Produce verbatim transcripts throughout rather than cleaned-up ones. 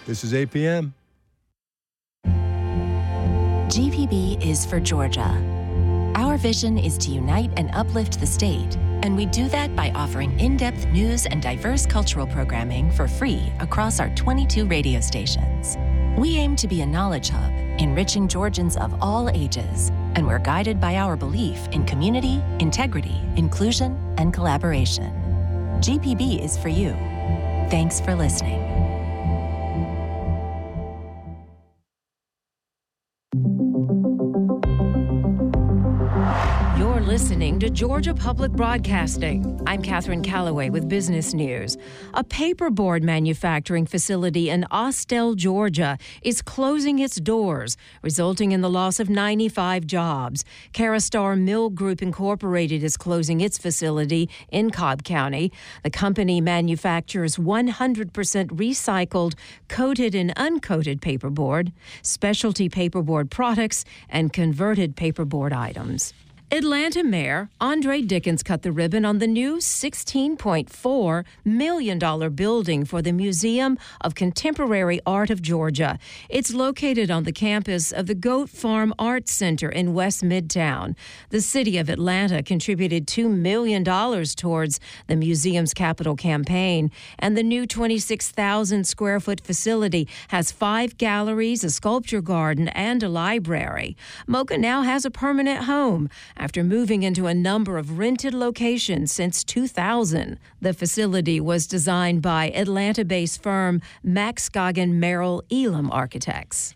This is eight p.m. G P B is for Georgia. Our vision is to unite and uplift the state, and we do that by offering in-depth news and diverse cultural programming for free across our twenty-two radio stations. We aim to be a knowledge hub, enriching Georgians of all ages, and we're guided by our belief in community, integrity, inclusion, and collaboration. G P B is for you. Thanks for listening. Listening to Georgia Public Broadcasting. I'm Catherine Calloway with Business News. A paperboard manufacturing facility in Austell, Georgia, is closing its doors, resulting in the loss of ninety-five jobs. Carastar Mill Group Incorporated is closing its facility in Cobb County. The company manufactures one hundred percent recycled, coated and uncoated paperboard, specialty paperboard products, and converted paperboard items. Atlanta Mayor Andre Dickens cut the ribbon on the new sixteen point four million dollars building for the Museum of Contemporary Art of Georgia. It's located on the campus of the Goat Farm Arts Center in West Midtown. The city of Atlanta contributed two million dollars towards the museum's capital campaign, and the new twenty-six thousand square foot facility has five galleries, a sculpture garden, and a library. Mocha now has a permanent home after moving into a number of rented locations since two thousand. The facility was designed by Atlanta-based firm Max Goggin Merrill Elam Architects.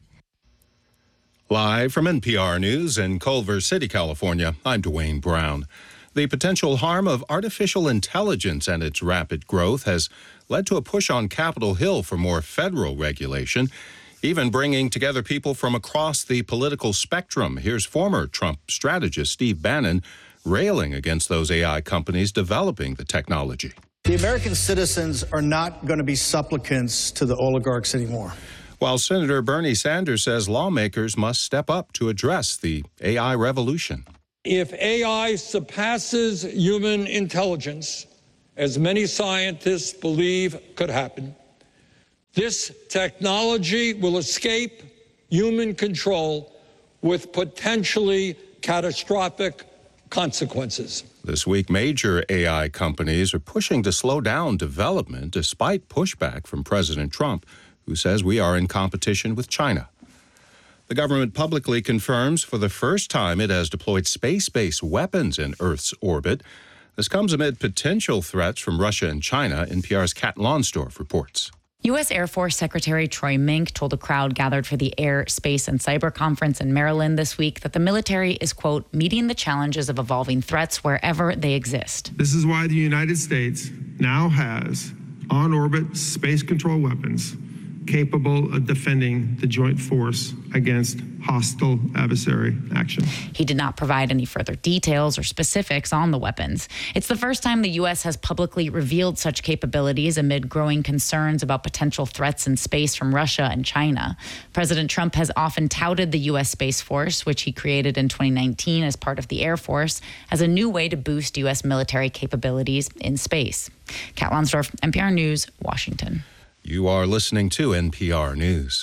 Live from N P R News in Culver City, California, I'm Dwayne Brown. The potential harm of artificial intelligence and its rapid growth has led to a push on Capitol Hill for more federal regulation, even bringing together people from across the political spectrum. Here's former Trump strategist Steve Bannon railing against those A I companies developing the technology. The American citizens are not going to be supplicants to the oligarchs anymore. While Senator Bernie Sanders says lawmakers must step up to address the A I revolution. If A I surpasses human intelligence, as many scientists believe could happen, this technology will escape human control with potentially catastrophic consequences. This week, major A I companies are pushing to slow down development despite pushback from President Trump, who says we are in competition with China. The government publicly confirms for the first time it has deployed space-based weapons in Earth's orbit. This comes amid potential threats from Russia and China, N P R's Kat Lonsdorf reports. U S Air Force Secretary Troy Mink told a crowd gathered for the Air, Space, and Cyber Conference in Maryland this week that the military is, quote, meeting the challenges of evolving threats wherever they exist. This is why the United States now has on-orbit space control weapons capable of defending the joint force against hostile adversary action. He did not provide any further details or specifics on the weapons. It's the first time the U S has publicly revealed such capabilities amid growing concerns about potential threats in space from Russia and China. President Trump has often touted the U S Space Force, which he created in twenty nineteen as part of the Air Force, as a new way to boost U S military capabilities in space. Kat Lonsdorf, N P R News, Washington. You are listening to N P R News.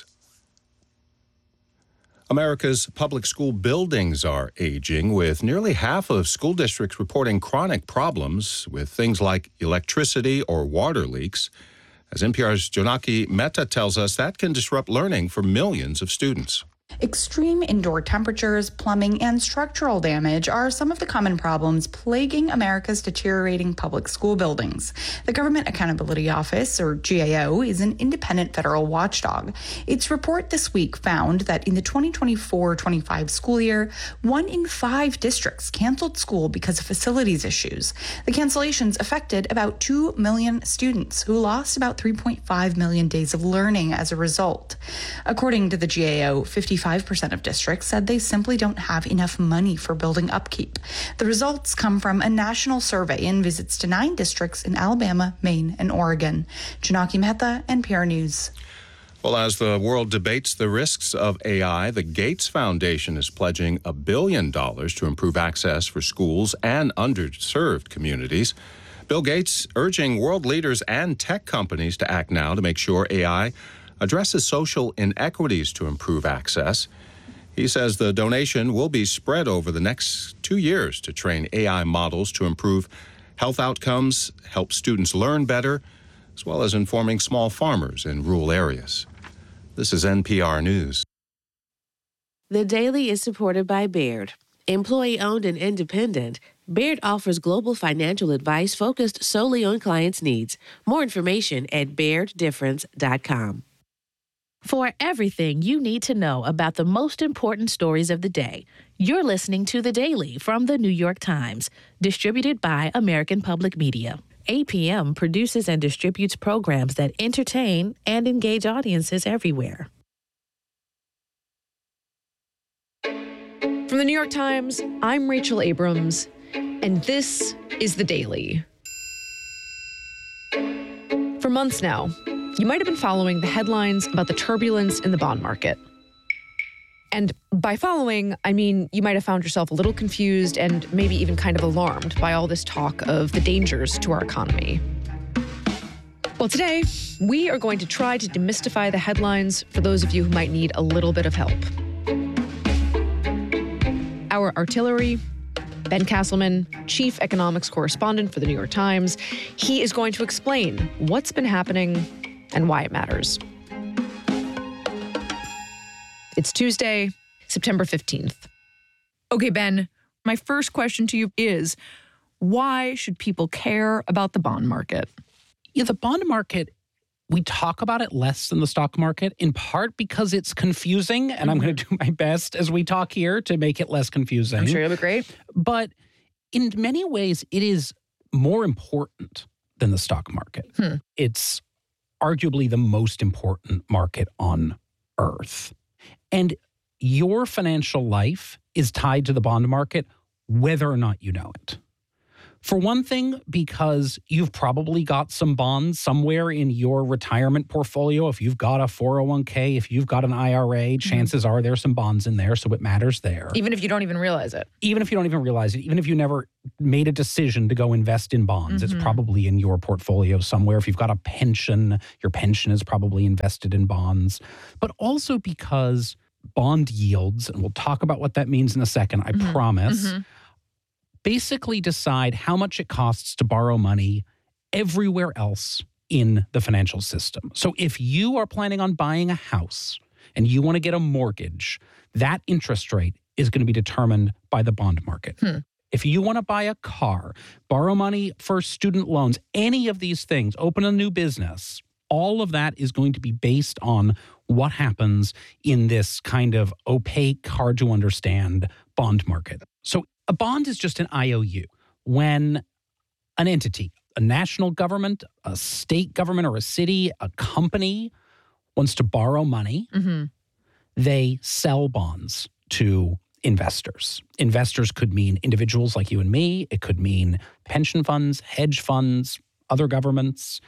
America's public school buildings are aging, with nearly half of school districts reporting chronic problems with things like electricity or water leaks. As N P R's Jonaki Mehta tells us, that can disrupt learning for millions of students. Extreme indoor temperatures, plumbing, and structural damage are some of the common problems plaguing America's deteriorating public school buildings. The Government Accountability Office, or G A O, is an independent federal watchdog. Its report this week found that in the twenty twenty-four twenty-five school year, one in five districts canceled school because of facilities issues. The cancellations affected about two million students, who lost about three point five million days of learning as a result. According to the G A O, fifty-five percent of districts said they simply don't have enough money for building upkeep. The results come from a national survey and visits to nine districts in Alabama, Maine, and Oregon. Jonaki Mehta, N P R News. Well, as the world debates the risks of A I, the Gates Foundation is pledging a billion dollars to improve access for schools and underserved communities. Bill Gates urging world leaders and tech companies to act now to make sure A I addresses social inequities to improve access. He says the donation will be spread over the next two years to train A I models to improve health outcomes, help students learn better, as well as informing small farmers in rural areas. This is N P R News. The Daily is supported by Baird. Employee-owned and independent, Baird offers global financial advice focused solely on clients' needs. More information at baird difference dot com. For everything you need to know about the most important stories of the day, you're listening to The Daily from The New York Times, distributed by American Public Media. A P M produces and distributes programs that entertain and engage audiences everywhere. From The New York Times, I'm Rachel Abrams, and this is The Daily. For months now, you might have been following the headlines about the turbulence in the bond market. And by following, I mean you might have found yourself a little confused and maybe even kind of alarmed by all this talk of the dangers to our economy. Well, today, we are going to try to demystify the headlines for those of you who might need a little bit of help. Our artillery, Ben Castleman, chief economics correspondent for The New York Times, he is going to explain what's been happening and why it matters. It's Tuesday, September fifteenth. Okay, Ben, my first question to you is, why should people care about the bond market? Yeah, the bond market, we talk about it less than the stock market, in part because it's confusing, and mm-hmm. I'm going to do my best as we talk here to make it less confusing. I'm sure you'll be great. But in many ways, it is more important than the stock market. Hmm. It's arguably the most important market on Earth. And your financial life is tied to the bond market, whether or not you know it. For one thing, because you've probably got some bonds somewhere in your retirement portfolio. If you've got a four oh one k, if you've got an I R A, chances mm-hmm. are there's some bonds in there, so it matters there. Even if you don't even realize it. Even if you don't even realize it. Even if you never made a decision to go invest in bonds, mm-hmm. it's probably in your portfolio somewhere. If you've got a pension, your pension is probably invested in bonds. But also because bond yields, and we'll talk about what that means in a second, I mm-hmm. promise, mm-hmm. basically decide how much it costs to borrow money everywhere else in the financial system. So if you are planning on buying a house and you want to get a mortgage, that interest rate is going to be determined by the bond market. Hmm. If you want to buy a car, borrow money for student loans, any of these things, open a new business, all of that is going to be based on what happens in this kind of opaque, hard to understand bond market. So a bond is just an I O U. When an entity, a national government, a state government or a city, a company wants to borrow money, mm-hmm. they sell bonds to investors. Investors could mean individuals like you and me. It could mean pension funds, hedge funds, other governments.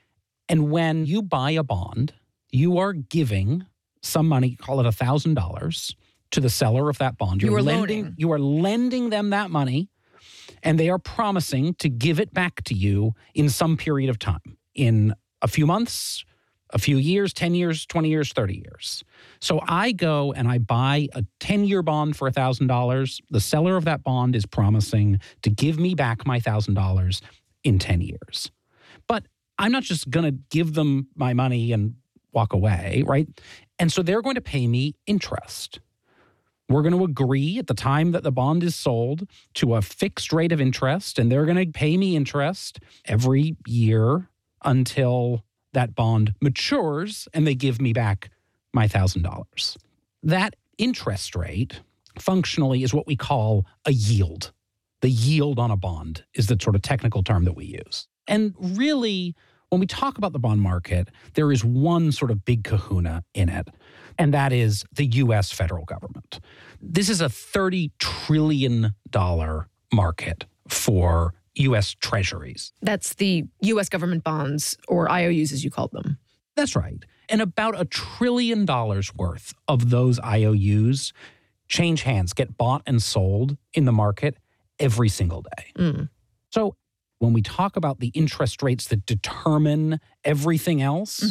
And when you buy a bond, you are giving some money, call it one thousand dollars, to the seller of that bond. You're you are lending, lending, you are lending them that money, and they are promising to give it back to you in some period of time, in a few months, a few years, ten years, twenty years, thirty years. So I go and I buy a ten-year bond for one thousand dollars. The seller of that bond is promising to give me back my one thousand dollars in ten years. But I'm not just going to give them my money and walk away, right? And so they're going to pay me interest. We're going to agree at the time that the bond is sold to a fixed rate of interest, and they're going to pay me interest every year until that bond matures and they give me back my one thousand dollars. That interest rate functionally is what we call a yield. The yield on a bond is the sort of technical term that we use. And really, when we talk about the bond market, there is one sort of big kahuna in it, and that is the U S federal government. This is a thirty trillion dollars market for U S treasuries. That's the U S government bonds, or I O Us as you called them. That's right. And about a trillion dollars worth of those I O Us change hands, get bought and sold in the market every single day. Mm. So when we talk about the interest rates that determine everything else, mm-hmm.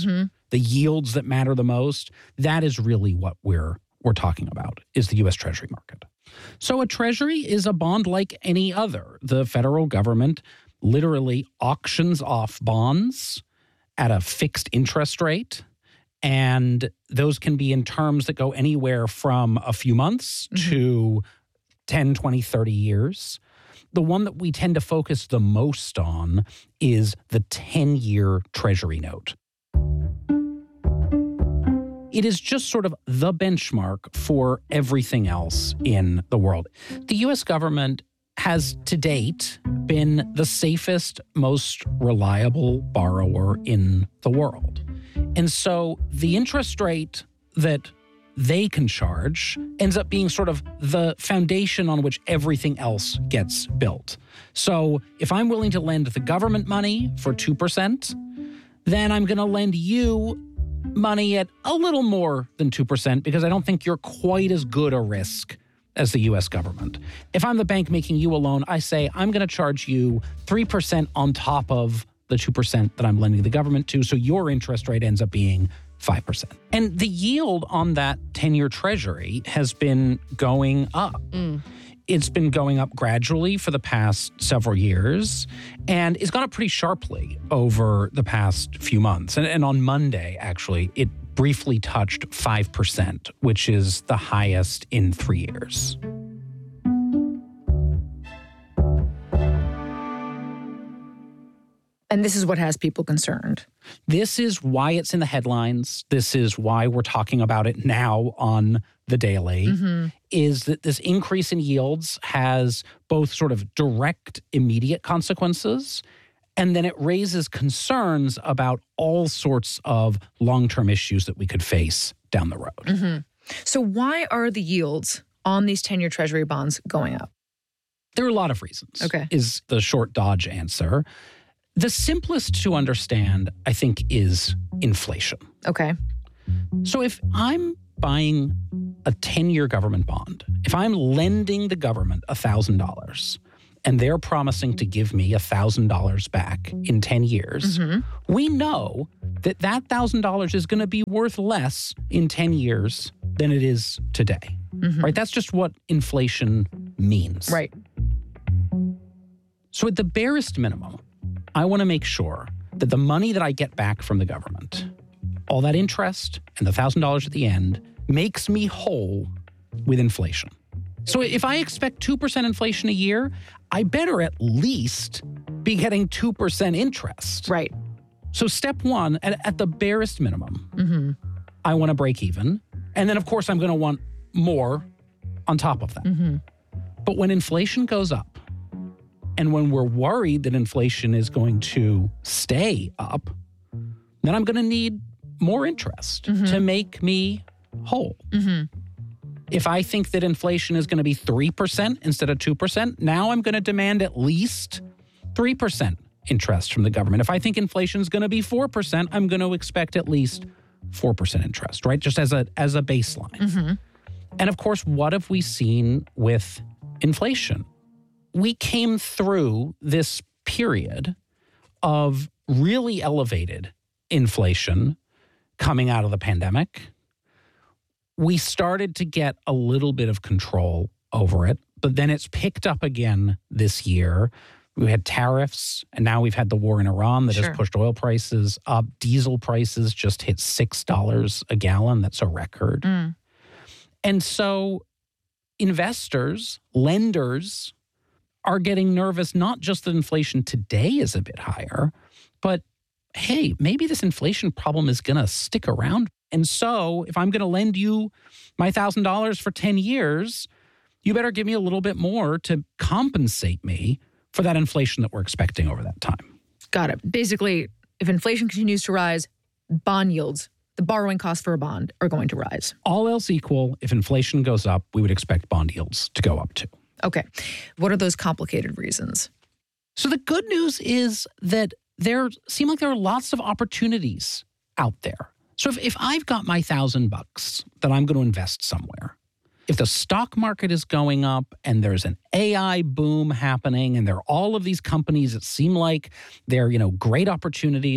the yields that matter the most, that is really what we're we're talking about, is the U S Treasury market. So a Treasury is a bond like any other. The federal government literally auctions off bonds at a fixed interest rate, and those can be in terms that go anywhere from a few months mm-hmm. to ten, twenty, thirty years. The one that we tend to focus the most on is the ten-year Treasury note. It is just sort of the benchmark for everything else in the world. The U S government has to date been the safest, most reliable borrower in the world. And so the interest rate that they can charge ends up being sort of the foundation on which everything else gets built. So if I'm willing to lend the government money for two percent, then I'm going to lend you money at a little more than two percent because I don't think you're quite as good a risk as the U S government. If I'm the bank making you a loan, I say I'm going to charge you three percent on top of the two percent that I'm lending the government to, so your interest rate ends up being five percent. And the yield on that ten-year Treasury has been going up. Mm. It's been going up gradually for the past several years, and it's gone up pretty sharply over the past few months. And, and on Monday, actually, it briefly touched five percent, which is the highest in three years. And this is what has people concerned. This is why it's in the headlines. This is why we're talking about it now on The Daily, mm-hmm. is that this increase in yields has both sort of direct, immediate consequences, and then it raises concerns about all sorts of long-term issues that we could face down the road. Mm-hmm. So why are the yields on these ten-year Treasury bonds going up? There are a lot of reasons, okay. is the short Dodge answer. The simplest to understand, I think, is inflation. Okay. So if I'm buying a ten-year government bond, if I'm lending the government one thousand dollars and they're promising to give me one thousand dollars back in ten years, mm-hmm. we know that that one thousand dollars is going to be worth less in ten years than it is today. Mm-hmm. Right? That's just what inflation means. Right. So at the barest minimum, I want to make sure that the money that I get back from the government, all that interest and the one thousand dollars at the end, makes me whole with inflation. So if I expect two percent inflation a year, I better at least be getting two percent interest. Right. So step one, at, at the barest minimum, mm-hmm. I want to break even. And then, of course, I'm going to want more on top of that. Mm-hmm. But when inflation goes up, and when we're worried that inflation is going to stay up, then I'm going to need more interest mm-hmm. to make me whole. Mm-hmm. If I think that inflation is going to be three percent instead of two percent, now I'm going to demand at least three percent interest from the government. If I think inflation is going to be four percent, I'm going to expect at least four percent interest, right? Just as a as a baseline. Mm-hmm. And of course, what have we seen with inflation? We came through this period of really elevated inflation coming out of the pandemic. We started to get a little bit of control over it, but then it's picked up again this year. We had tariffs, and now we've had the war in Iran that sure. has pushed oil prices up. Diesel prices just hit six dollars a gallon. That's a record. Mm. And so investors, lenders, are getting nervous, not just that inflation today is a bit higher, but hey, maybe this inflation problem is going to stick around. And so if I'm going to lend you my one thousand dollars for ten years, you better give me a little bit more to compensate me for that inflation that we're expecting over that time. Got it. Basically, if inflation continues to rise, bond yields, the borrowing costs for a bond, are going to rise. All else equal, if inflation goes up, we would expect bond yields to go up too. Okay. What are those complicated reasons? So the good news is that there seem like there are lots of opportunities out there. So if, if I've got my thousand bucks that I'm going to invest somewhere, if the stock market is going up and there's an A I boom happening and there are all of these companies that seem like they're, you know, great opportunities,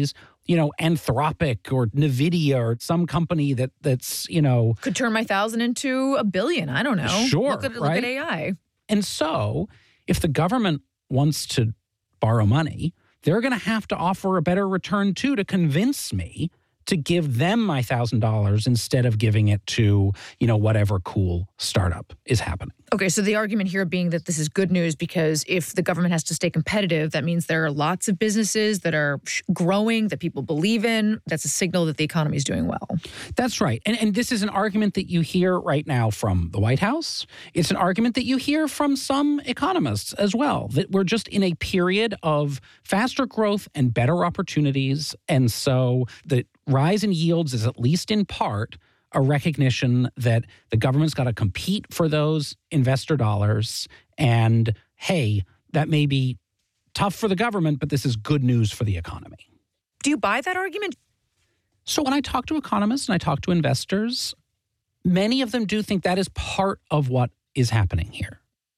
you know, Anthropic or NVIDIA or some company that that's, you know. Could turn my thousand into a billion. I don't know. Sure, Look at, right? look at A I. And so if the government wants to borrow money, they're going to have to offer a better return too to convince me to give them my one thousand dollars instead of giving it to, you know, whatever cool startup is happening. Okay, so the argument here being that this is good news because if the government has to stay competitive, that means there are lots of businesses that are growing, that people believe in. That's a signal that the economy is doing well. That's right. And, and this is an argument that you hear right now from the White House. It's an argument that you hear from some economists as well, that we're just in a period of faster growth and better opportunities. And so the rise in yields is at least in part a recognition that the government's got to compete for those investor dollars. And hey, that may be tough for the government, but this is good news for the economy. Do you buy that argument? So when I talk to economists and I talk to investors, many of them do think that is part of what is happening here.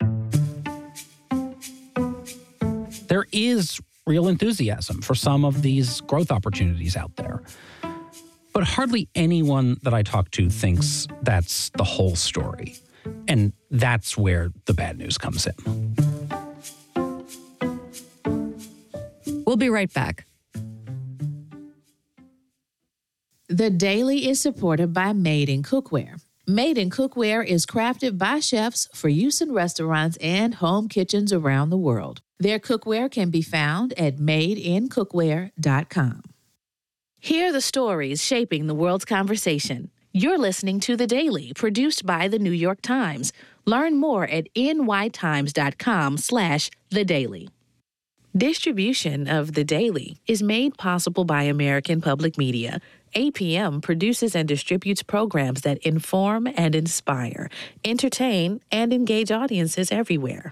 There is real enthusiasm for some of these growth opportunities out there. But hardly anyone that I talk to thinks that's the whole story. And that's where the bad news comes in. We'll be right back. The Daily is supported by Made in Cookware. Made in Cookware is crafted by chefs for use in restaurants and home kitchens around the world. Their cookware can be found at made in cookware dot com. Hear the stories shaping the world's conversation. You're listening to The Daily, produced by The New York Times. Learn more at n y times dot com slash the daily. Distribution of The Daily is made possible by American Public Media. A P M produces and distributes programs that inform and inspire, entertain, and engage audiences everywhere.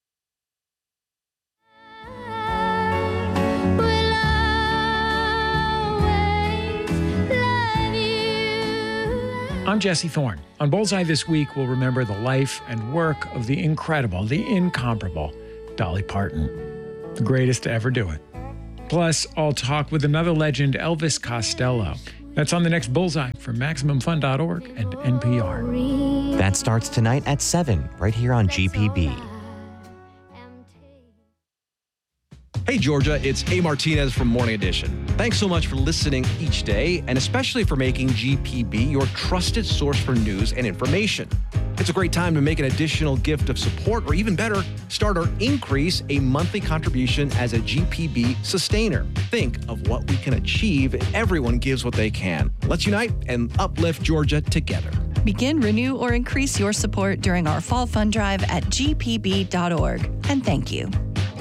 I'm Jesse Thorne. On Bullseye this week, we'll remember the life and work of the incredible, the incomparable Dolly Parton, the greatest to ever do it. Plus, I'll talk with another legend, Elvis Costello. That's on the next Bullseye from Maximum Fun dot org and N P R. That starts tonight at seven, right here on G P B. Hey, Georgia, it's A. Martinez from Morning Edition. Thanks so much for listening each day, and especially for making G P B your trusted source for news and information. It's a great time to make an additional gift of support, or even better, start or increase a monthly contribution as a G P B sustainer. Think of what we can achieve if everyone gives what they can. Let's unite and uplift Georgia together. Begin, renew, or increase your support during our fall fund drive at G P B dot org. And thank you.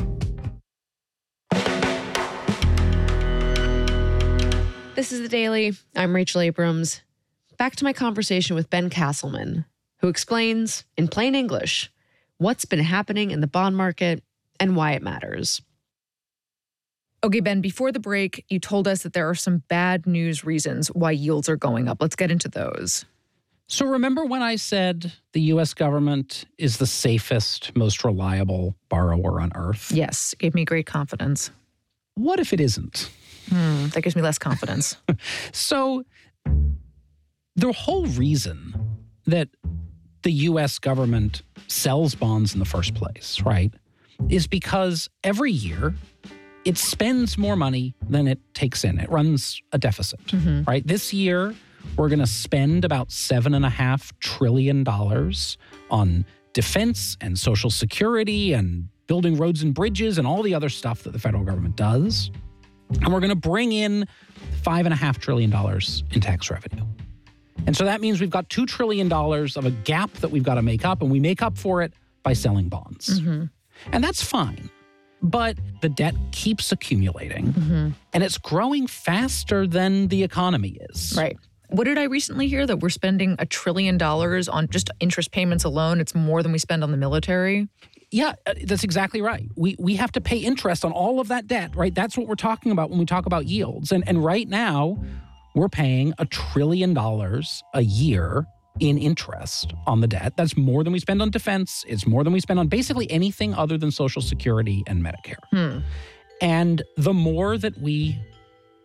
This is The Daily. I'm Rachel Abrams. Back to my conversation with Ben Castleman, who explains, in plain English, what's been happening in the bond market and why it matters. Okay, Ben, before the break, you told us that there are some bad news reasons why yields are going up. Let's get into those. So remember when I said the U S government is the safest, most reliable borrower on earth? Yes, it gave me great confidence. What if it isn't? Hmm, that gives me less confidence. So the whole reason that the U S government sells bonds in the first place, right, is because every year it spends more money than it takes in. It runs a deficit, mm-hmm. right? This year, we're going to spend about seven and a half trillion dollars on defense and Social Security and building roads and bridges and all the other stuff that the federal government does. And we're going to bring in five and a half trillion dollars in tax revenue. And so that means we've got two trillion dollars of a gap that we've got to make up, and we make up for it by selling bonds. Mm-hmm. And that's fine. But the debt keeps accumulating, mm-hmm. and it's growing faster than the economy is. Right. What did I recently hear? That we're spending a trillion dollars on just interest payments alone. It's more than we spend on the military. Yeah, that's exactly right. We we have to pay interest on all of that debt, right? That's what we're talking about when we talk about yields. And and right now, we're paying a trillion dollars a year in interest on the debt. That's more than we spend on defense. It's more than we spend on basically anything other than Social Security and Medicare. Hmm. And the more that we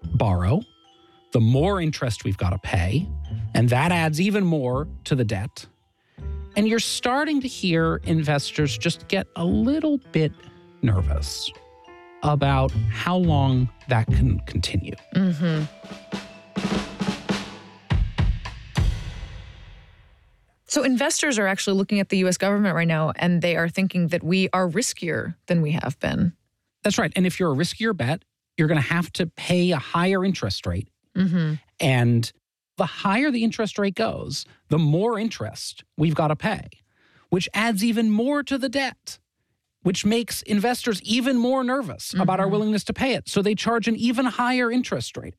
borrow, the more interest we've got to pay, and that adds even more to the debt. And you're starting to hear investors just get a little bit nervous about how long that can continue. Mm-hmm. So investors are actually looking at the U S government right now, and they are thinking that we are riskier than we have been. That's right. And if you're a riskier bet, you're going to have to pay a higher interest rate. Mm-hmm. And the higher the interest rate goes, the more interest we've got to pay, which adds even more to the debt, which makes investors even more nervous mm-hmm. about our willingness to pay it. So they charge an even higher interest rate.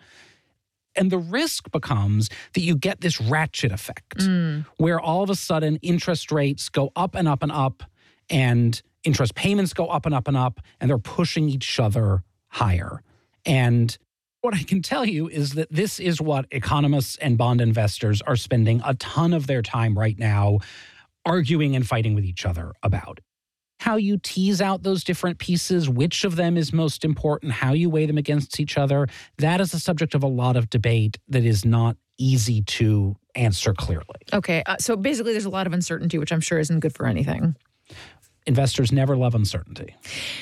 And the risk becomes that you get this ratchet effect mm. where all of a sudden interest rates go up and up and up, and interest payments go up and up and up, and they're pushing each other higher. And what I can tell you is that this is what economists and bond investors are spending a ton of their time right now arguing and fighting with each other about. How you tease out those different pieces, which of them is most important, how you weigh them against each other, that is the subject of a lot of debate that is not easy to answer clearly. Okay, uh, so basically there's a lot of uncertainty, which I'm sure isn't good for anything. Investors never love uncertainty.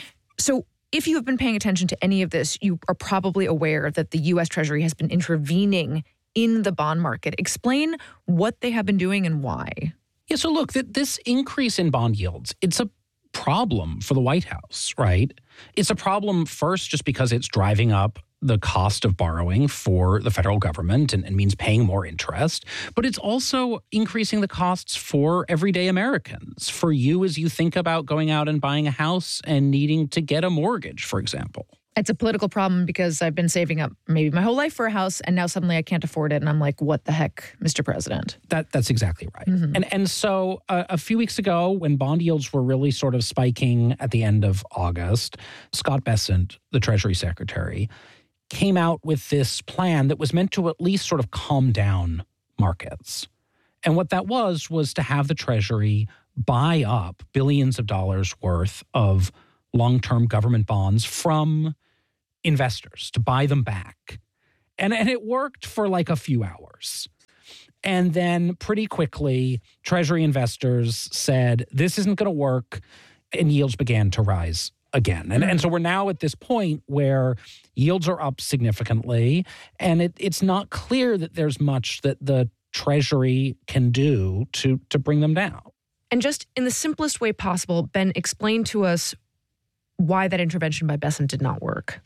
So if you have been paying attention to any of this, you are probably aware that the U S Treasury has been intervening in the bond market. Explain what they have been doing and why. Yeah, so look, th- this increase in bond yields, it's a problem for the White House, right? It's a problem first just because it's driving up the cost of borrowing for the federal government and, and means paying more interest. But it's also increasing the costs for everyday Americans, for you as you think about going out and buying a house and needing to get a mortgage, for example. It's a political problem because I've been saving up maybe my whole life for a house, and now suddenly I can't afford it. And I'm like, what the heck, Mister President? That That's exactly right. Mm-hmm. And and so uh, a few weeks ago, when bond yields were really sort of spiking at the end of August, Scott Bessent, the Treasury Secretary, came out with this plan that was meant to at least sort of calm down markets. And what that was, was to have the Treasury buy up billions of dollars worth of long-term government bonds from investors, to buy them back. And, and it worked for like a few hours. And then pretty quickly, Treasury investors said, this isn't going to work, and yields began to rise again. And, and so we're now at this point where yields are up significantly, and it, it's not clear that there's much that the Treasury can do to, to bring them down. And just in the simplest way possible, Ben, explain to us why that intervention by Bessent did not work.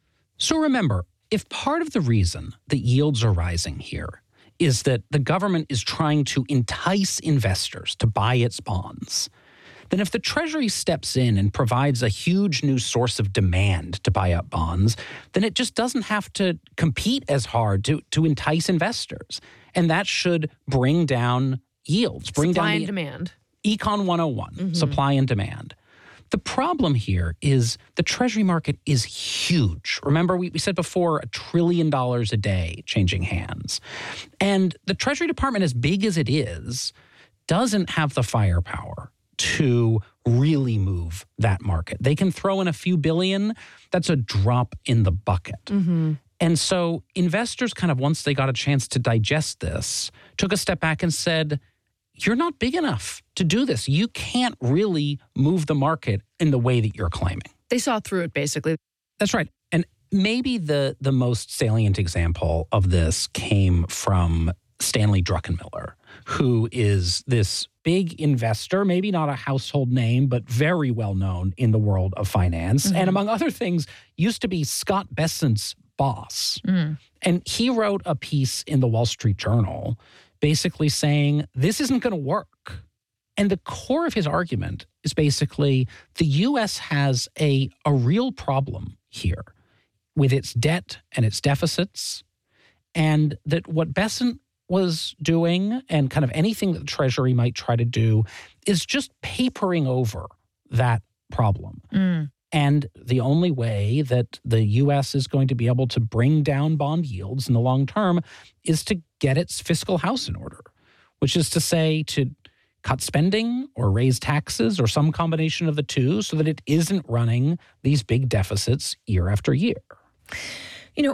So remember, if part of the reason that yields are rising here is that the government is trying to entice investors to buy its bonds, then if the Treasury steps in and provides a huge new source of demand to buy up bonds, then it just doesn't have to compete as hard to, to entice investors. And that should bring down yields. Bring Supply down and the, demand. Econ one oh one, Mm-hmm. supply and demand. The problem here is the Treasury market is huge. Remember, we, we said before, a trillion dollars a day changing hands. And the Treasury Department, as big as it is, doesn't have the firepower to really move that market. They can throw in a few billion. That's a drop in the bucket. Mm-hmm. And so investors kind of, once they got a chance to digest this, took a step back and said, you're not big enough to do this. You can't really move the market in the way that you're claiming. They saw through it, basically. That's right. And maybe the, the most salient example of this came from Stanley Druckenmiller, who is this big investor, maybe not a household name, but very well known in the world of finance. Mm-hmm. And among other things, used to be Scott Bessent's boss. Mm. And he wrote a piece in the Wall Street Journal basically saying, this isn't going to work. And the core of his argument is basically the U S has a, a real problem here with its debt and its deficits, and that what Bessent was doing, and kind of anything that the Treasury might try to do, is just papering over that problem. Mm. And the only way that the U S is going to be able to bring down bond yields in the long term is to get its fiscal house in order, which is to say to cut spending or raise taxes or some combination of the two so that it isn't running these big deficits year after year. You know,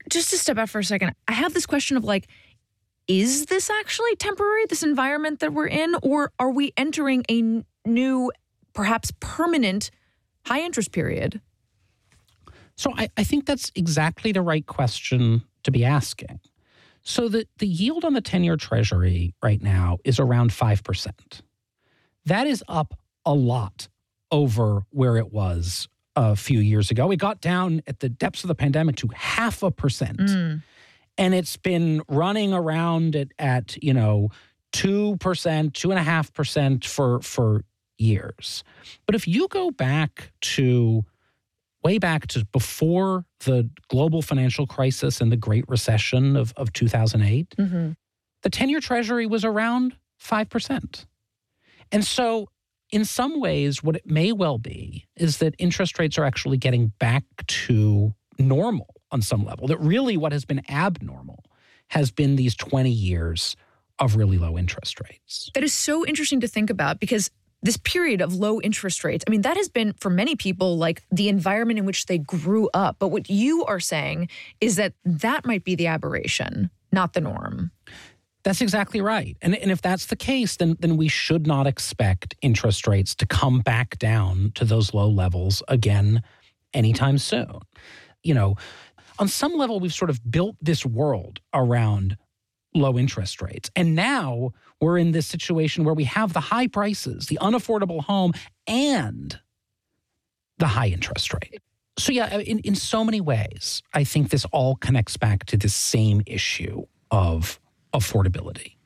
just to step out for a second, I have this question of like, is this actually temporary, this environment that we're in, or are we entering a n- new, perhaps permanent high interest period? So I, I think that's exactly the right question to be asking. So the, the yield on the ten-year Treasury right now is around five percent. That is up a lot over where it was a few years ago. It got down at the depths of the pandemic to half a percent. Mm. And it's been running around at, at you know, two percent, two point five percent for, for years. But if you go back to, way back to before the global financial crisis and the Great Recession of, of two thousand eight, mm-hmm. the ten-year Treasury was around five percent. And so in some ways, what it may well be is that interest rates are actually getting back to normal on some level, that really what has been abnormal has been these twenty years of really low interest rates. That is so interesting to think about because this period of low interest rates, I mean, that has been for many people like the environment in which they grew up. But what you are saying is that that might be the aberration, not the norm. That's exactly right. And, and if that's the case, then, then we should not expect interest rates to come back down to those low levels again anytime soon. You know, on some level, we've sort of built this world around low interest rates. And now we're in this situation where we have the high prices, the unaffordable home, and the high interest rate. So yeah, in, in so many ways, I think this all connects back to this same issue of affordability.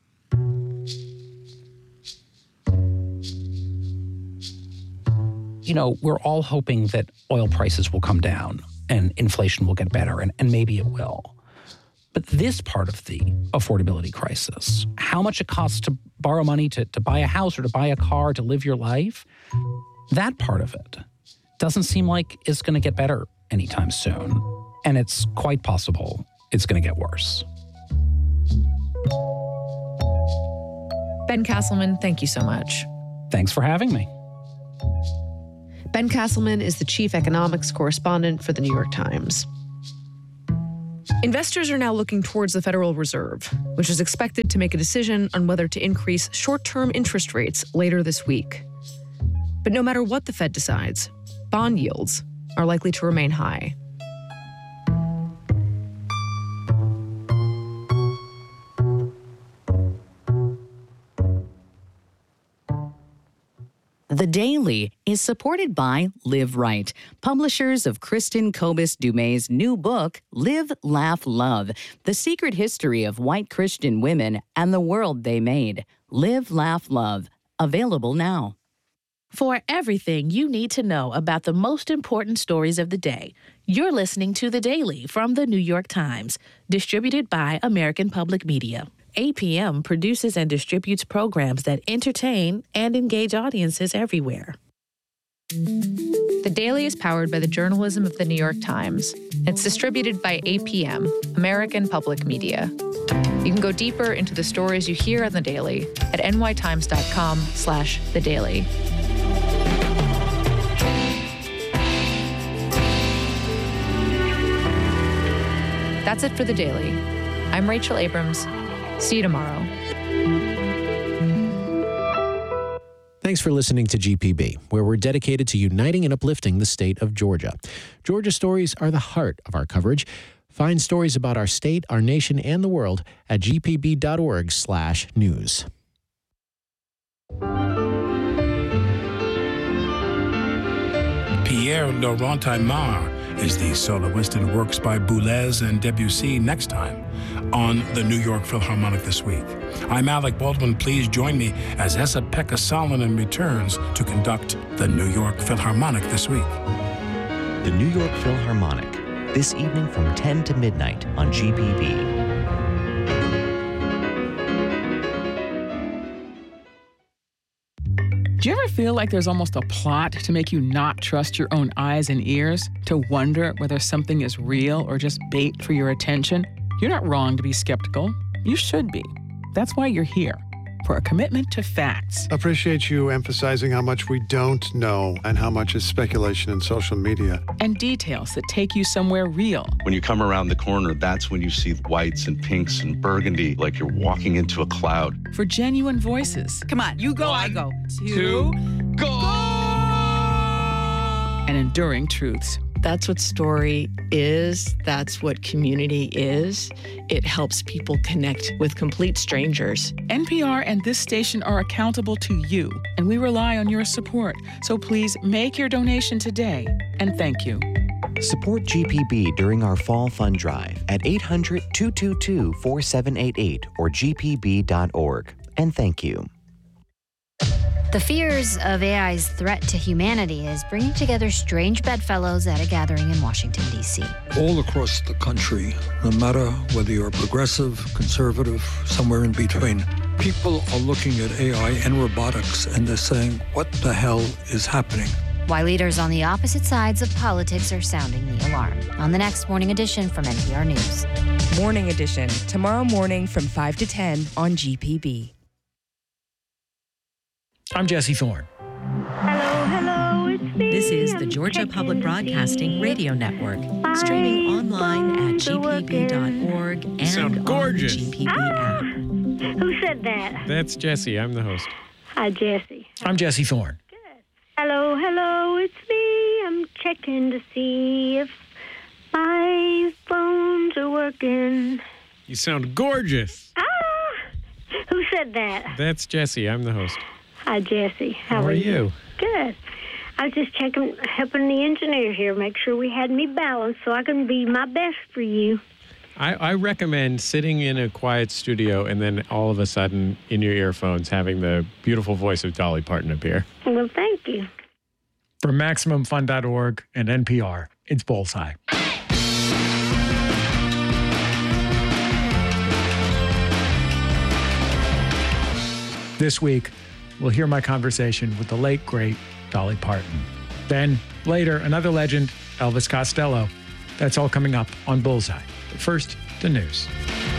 You know, we're all hoping that oil prices will come down and inflation will get better, and, and maybe it will. But this part of the affordability crisis, how much it costs to borrow money to, to buy a house or to buy a car, to live your life, that part of it doesn't seem like it's going to get better anytime soon. And it's quite possible it's going to get worse. Ben Castleman, thank you so much. Thanks for having me. Ben Castleman is the chief economics correspondent for the New York Times. Investors are now looking towards the Federal Reserve, which is expected to make a decision on whether to increase short-term interest rates later this week. But no matter what the Fed decides, bond yields are likely to remain high. The Daily is supported by Live Right, publishers of Kristen Kobus Dumay's new book, Live, Laugh, Love, The Secret History of White Christian Women and the World They Made. Live, Laugh, Love. Available now. For everything you need to know about the most important stories of the day, you're listening to The Daily from The New York Times, distributed by American Public Media. A P M produces and distributes programs that entertain and engage audiences everywhere. The Daily is powered by the journalism of The New York Times. It's distributed by A P M, American Public Media. You can go deeper into the stories you hear on The Daily at nytimes.com slash The Daily. That's it for The Daily. I'm Rachel Abrams. See you tomorrow. Thanks for listening to G P B, where we're dedicated to uniting and uplifting the state of Georgia. Georgia stories are the heart of our coverage. Find stories about our state, our nation, and the world at gpb.org slash news. Pierre Laurent Aymar is the soloist and works by Boulez and Debussy next time on the New York Philharmonic This Week. I'm Alec Baldwin. Please join me as Esa-Pekka Salonen returns to conduct the New York Philharmonic This Week. The New York Philharmonic, this evening from ten to midnight on G P B. Do you ever feel like there's almost a plot to make you not trust your own eyes and ears, to wonder whether something is real or just bait for your attention? You're not wrong to be skeptical. You should be. That's why you're here. for a commitment to facts. Appreciate you emphasizing how much we don't know and how much is speculation in social media. And details that take you somewhere real. When you come around the corner, that's when you see whites and pinks and burgundy, like you're walking into a cloud. For genuine voices. Come on, you go, One, I go. Two, Two go! And enduring truths. That's what story is. That's what community is. It helps people connect with complete strangers. N P R and this station are accountable to you, and we rely on your support. So please make your donation today, and thank you. Support G P B during our fall fund drive at eight hundred, two two two, four seven eight eight or g p b dot org. And thank you. The fears of A I's threat to humanity is bringing together strange bedfellows at a gathering in Washington, D C. All across the country, no matter whether you're progressive, conservative, somewhere in between, people are looking at A I and robotics and they're saying, what the hell is happening? Why leaders on the opposite sides of politics are sounding the alarm. On the next Morning Edition from N P R News. Morning Edition, tomorrow morning from five to ten on G P B. I'm Jesse Thorne. Hello, hello, it's me. This is the I'm Georgia checking Public to Broadcasting see Radio Network, my streaming online at phones g are p b dot org working. and Sound on gorgeous. the G P B Ah, app. who said that? That's Jesse. I'm the host. Hi, Jesse. I'm Jesse Thorne. Hello, hello, it's me. I'm checking to see if my phones are working. You sound gorgeous. Ah, who said that? That's Jesse. I'm the host. Hi, Jesse. How, How are you? Good. I was just checking, helping the engineer here, make sure we had me balanced so I can be my best for you. I, I recommend sitting in a quiet studio and then all of a sudden in your earphones having the beautiful voice of Dolly Parton appear. Well, thank you. For Maximum Fun dot org and N P R, it's Bullseye. This week, we'll hear my conversation with the late, great Dolly Parton. Then, later, another legend, Elvis Costello. That's all coming up on Bullseye. But first, the news.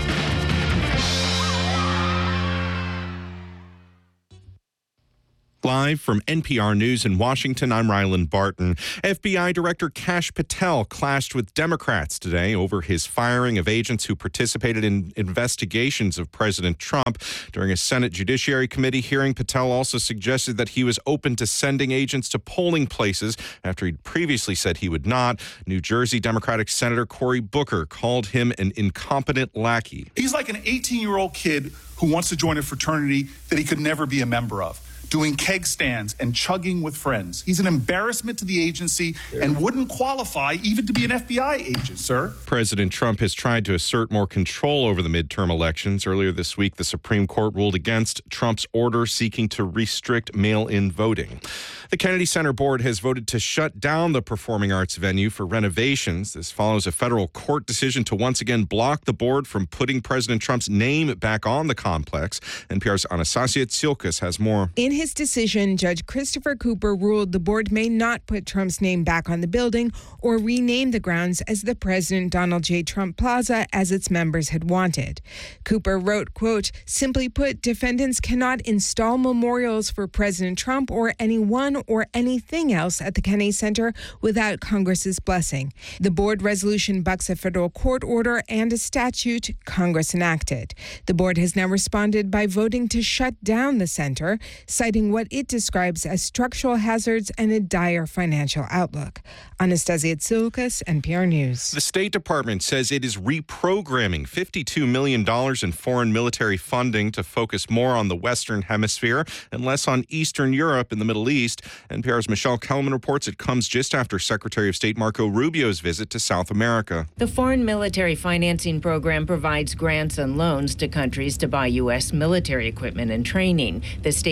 Live from N P R News in Washington, I'm Ryland Barton. F B I Director Kash Patel clashed with Democrats today over his firing of agents who participated in investigations of President Trump. During a Senate Judiciary Committee hearing, Patel also suggested that he was open to sending agents to polling places after he'd previously said he would not. New Jersey Democratic Senator Cory Booker called him an incompetent lackey. He's like an eighteen-year-old kid who wants to join a fraternity that he could never be a member of, doing keg stands and chugging with friends. He's an embarrassment to the agency and wouldn't qualify even to be an F B I agent, sir. President Trump has tried to assert more control over the midterm elections. Earlier this week, the Supreme Court ruled against Trump's order seeking to restrict mail-in voting. The Kennedy Center Board has voted to shut down the performing arts venue for renovations. This follows a federal court decision to once again block the board from putting President Trump's name back on the complex. N P R's Anastasia Tsiolkas has more. In his decision, Judge Christopher Cooper ruled the board may not put Trump's name back on the building or rename the grounds as the President Donald J. Trump Plaza as its members had wanted. Cooper wrote, quote, "Simply put, defendants cannot install memorials for President Trump or anyone or anything else at the Kennedy Center without Congress's blessing. The board resolution bucks a federal court order and a statute Congress enacted. The board has now responded by voting to shut down the center, citing what it describes as structural hazards and a dire financial outlook." Anastasia Tsiolkas, N P R News. The State Department says it is reprogramming fifty-two million dollars in foreign military funding to focus more on the Western Hemisphere and less on Eastern Europe and the Middle East. N P R's Michelle Kelman reports it comes just after Secretary of State Marco Rubio's visit to South America. The Foreign Military Financing Program provides grants and loans to countries to buy U S military equipment and training. The State Department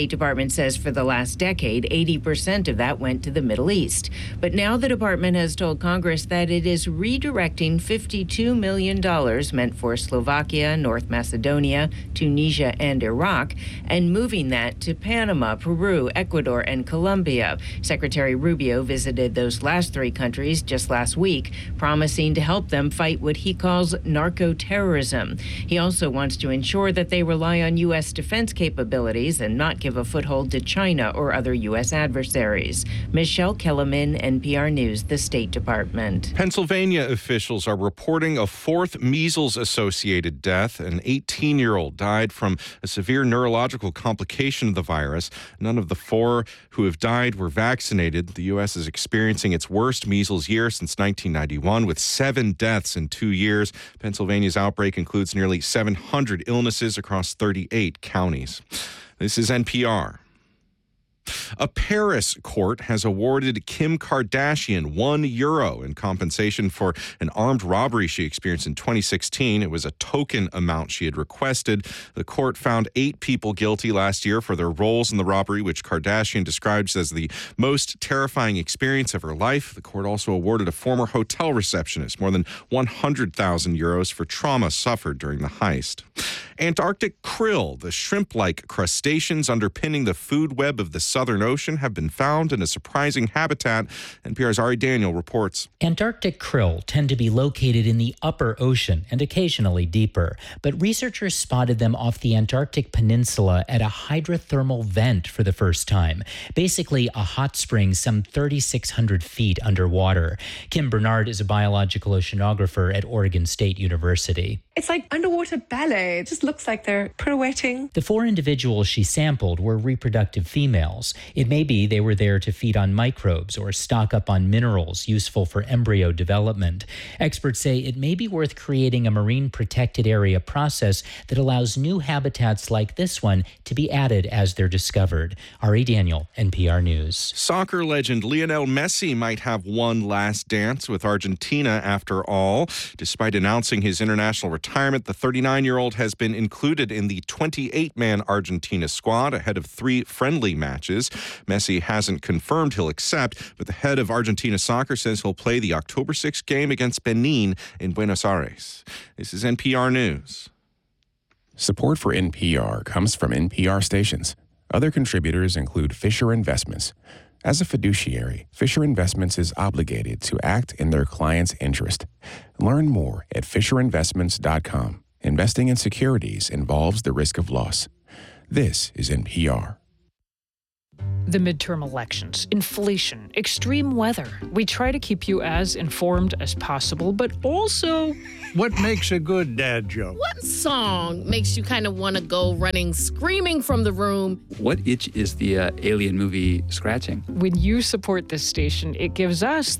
department says for the last decade, eighty percent of that went to the Middle East. But now the department has told Congress that it is redirecting fifty-two million dollars meant for Slovakia, North Macedonia, Tunisia, and Iraq, and moving that to Panama, Peru, Ecuador, and Colombia. Secretary Rubio visited those last three countries just last week, promising to help them fight what he calls narco-terrorism. He also wants to ensure that they rely on U S defense capabilities and not give a foothold to China or other U S adversaries. Michelle Kellerman, N P R News, the State Department. Pennsylvania officials are reporting a fourth measles-associated death. An eighteen-year-old died from a severe neurological complication of the virus. None of the four who have died were vaccinated. The U S is experiencing its worst measles year since nineteen ninety-one, with seven deaths in two years. Pennsylvania's outbreak includes nearly seven hundred illnesses across thirty-eight counties. This is N P R. A Paris court has awarded Kim Kardashian one euro in compensation for an armed robbery she experienced in twenty sixteen. It was a token amount she had requested. The court found eight people guilty last year for their roles in the robbery, which Kardashian describes as the most terrifying experience of her life. The court also awarded a former hotel receptionist more than one hundred thousand euros for trauma suffered during the heist. Antarctic krill, the shrimp-like crustaceans underpinning the food web of the Southern Ocean, have been found in a surprising habitat. N P R's Ari Daniel reports. Antarctic krill tend to be located in the upper ocean and occasionally deeper, but researchers spotted them off the Antarctic Peninsula at a hydrothermal vent for the first time, basically a hot spring some thirty-six hundred feet underwater. Kim Bernard is a biological oceanographer at Oregon State University. It's like underwater ballet. It just looks like they're pirouetting. The four individuals she sampled were reproductive females. It may be they were there to feed on microbes or stock up on minerals useful for embryo development. Experts say it may be worth creating a marine protected area process that allows new habitats like this one to be added as they're discovered. Ari Daniel, N P R News. Soccer legend Lionel Messi might have one last dance with Argentina after all. Despite announcing his international retirement, the thirty-nine-year-old has been included in the twenty-eight man Argentina squad ahead of three friendly matches. Messi hasn't confirmed he'll accept, but the head of Argentina soccer says he'll play the October sixth game against Benin in Buenos Aires. This is N P R News. Support for N P R comes from N P R stations. Other contributors include Fisher Investments. As a fiduciary, Fisher Investments is obligated to act in their client's interest. Learn more at fisher investments dot com. Investing in securities involves the risk of loss. This is N P R. The midterm elections, inflation, extreme weather. We try to keep you as informed as possible, but also... What makes a good dad joke? What song makes you kind of want to go running, screaming from the room? What itch is the uh, Alien movie scratching? When you support this station, it gives us